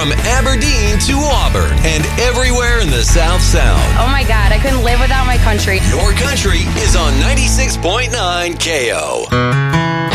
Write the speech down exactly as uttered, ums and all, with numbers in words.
From Aberdeen to Auburn and everywhere in the South Sound. Oh my God, I couldn't live without my country. Your country is on ninety-six point nine K O.